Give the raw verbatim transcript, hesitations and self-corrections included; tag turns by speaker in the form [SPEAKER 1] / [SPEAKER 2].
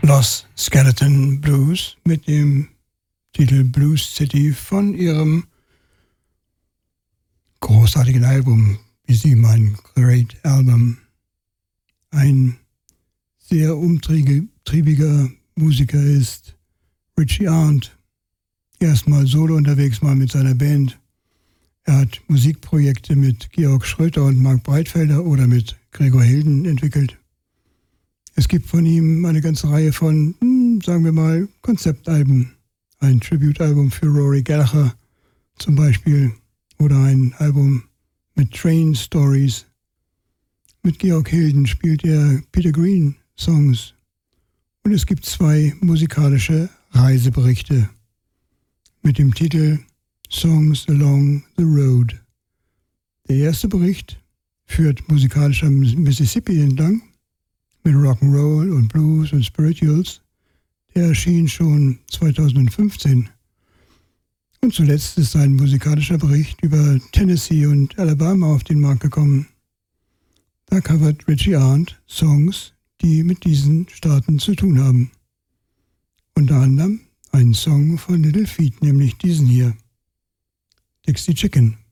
[SPEAKER 1] Lost Skeleton Blues mit dem Titel Blues City von ihrem großartigen Album Wie Sie mein Great Album. Ein sehr umtriebiger Musiker ist Richie Arndt. Erstmal solo unterwegs, mal mit seiner Band. Er hat Musikprojekte mit Georg Schröter und Mark Breitfelder oder mit Gregor Hilden entwickelt. Es gibt von ihm eine ganze Reihe von, hm, sagen wir mal, Konzeptalben. Ein Tribute-Album für Rory Gallagher zum Beispiel oder ein Album mit Train Stories. Mit Georg Hilden spielt er Peter Green Songs. Und es gibt zwei musikalische Reiseberichte mit dem Titel Songs Along the Road. Der erste Bericht führt musikalisch am Mississippi entlang mit Rock'n'Roll und Blues und Spirituals. Der erschien schon zweitausendfünfzehn. Und zuletzt ist ein musikalischer Bericht über Tennessee und Alabama auf den Markt gekommen. Da covert Richie Arndt Songs, die mit diesen Staaten zu tun haben. Unter anderem einen Song von Little Feat, nämlich diesen hier, Dixie Chicken.